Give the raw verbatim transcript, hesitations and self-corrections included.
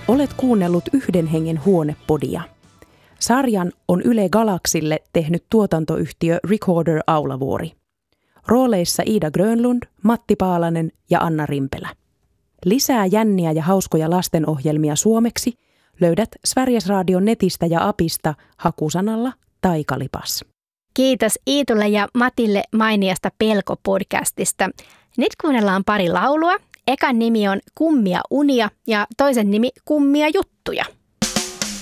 Olet kuunnellut Yhden hengen huonepodia. Sarjan on Yle Galaxille tehnyt tuotantoyhtiö Recorder Aulavuori. Rooleissa Iida Grönlund, Matti Paalanen ja Anna Rimpelä. Lisää jänniä ja hauskoja lastenohjelmia suomeksi löydät Sveriges Radion netistä ja apista hakusanalla Taikalipas. Kiitos Iitulle ja Matille mainiosta Pelko-podcastista. Nyt kuunnellaan pari laulua. Ekan nimi on Kummia unia ja toisen nimi Kummia juttuja.